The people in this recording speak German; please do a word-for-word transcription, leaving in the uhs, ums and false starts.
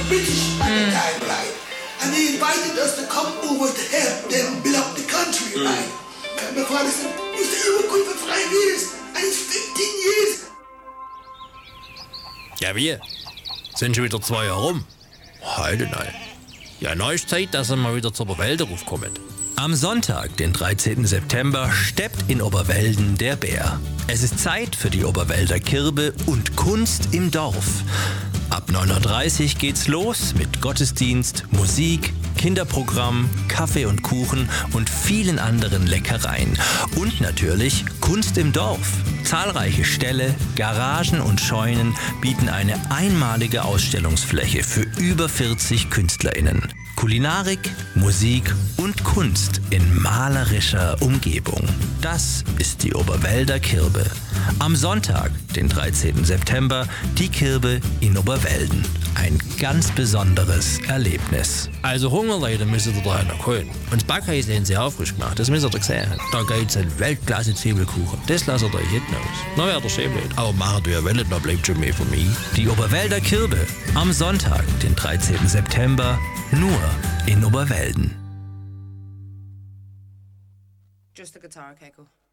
British at the time, right? And they invited us to come over to help them build up the country, mm. right? And my father said, you said you were good for five years, and it's fifteen years. Ja, wir sind schon wieder zwei Jahre rum. Heute nein. Ja, neu ist Zeit, dass er mal wieder zur Oberwälder raufkommt. Am Sonntag, den dreizehnten September, steppt in Oberwelden der Bär. Es ist Zeit für die Oberwälder Kirbe und Kunst im Dorf. Ab neun Uhr dreißig geht's los mit Gottesdienst, Musik, Kinderprogramm, Kaffee und Kuchen und vielen anderen Leckereien. Und natürlich Kunst im Dorf. Zahlreiche Ställe, Garagen und Scheunen bieten eine einmalige Ausstellungsfläche für über vierzig KünstlerInnen. Kulinarik, Musik und Kunst in malerischer Umgebung. Das ist die Oberwälder Kirbe. Am Sonntag, den dreizehnten September, die Kirbe in Oberwelden. Ein ganz besonderes Erlebnis. Also Hungerleute müsst ihr da noch holen. Und das Backhaus haben sie aufrisch gemacht, das müsst ihr sehen. Da gibt's einen Weltklasse-Zwiebelkuchen. Das lasst ihr euch hinten aus. Na wäre der schön blöd. Aber machen wir wollt, da bleibt schon mehr von mir. Die Oberwälder Kirbe. Am Sonntag, den dreizehnten September, nur in Oberwelden. Just the guitar, Keiko.